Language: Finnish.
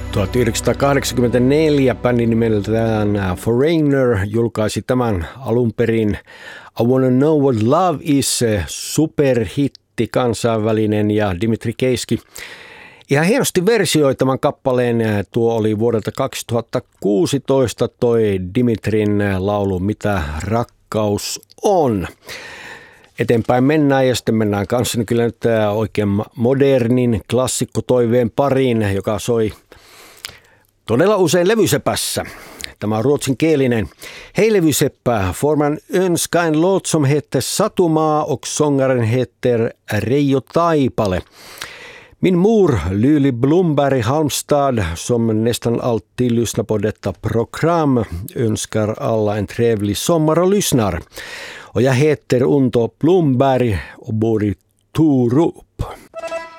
1984 bändi nimeltään Foreigner julkaisi tämän alun perin I Wanna Know What Love Is, superhitti kansainvälinen, ja Dimitri Keiski ihan hienosti versioi tämän kappaleen. Tuo oli vuodelta 2016 toi Dimitrin laulu Mitä rakkaus on. Eteenpäin mennään ja sitten mennään kanssa kyllä nyt oikein modernin klassikkotoiveen pariin, joka soi todella usein levysepässä. Tämä on ruotsinkielinen. Hej levyseppä, får man önska en låt som heter Satumaa och sångaren heter Reijo Taipale. Min mor Lyli Blomberg Halmstad, som nästan alltid lyssnar på detta program, önskar alla en trevlig sommar och lyssnar. Och jag heter Unto Blomberg och bor i Toro